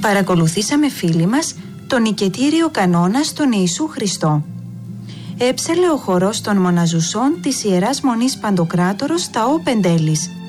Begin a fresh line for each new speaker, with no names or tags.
Παρακολουθήσαμε, φίλοι μας, τον οικετήριο κανόνα στον Ιησού Χριστό. Έψαλε ο χορός των μοναζουσών της Ιεράς Μονής Παντοκράτορος στα Ω Πεντέλης.